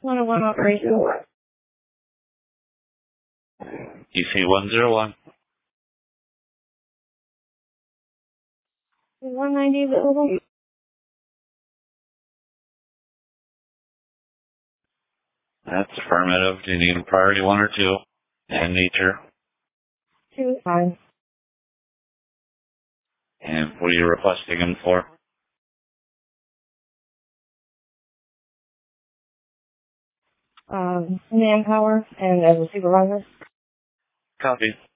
101 operation. EC 101. 190 available. That's affirmative. Do you need a priority 1 or 2? And nature. 2, fine. And what are you requesting him for? Manpower and as a supervisor. Copy.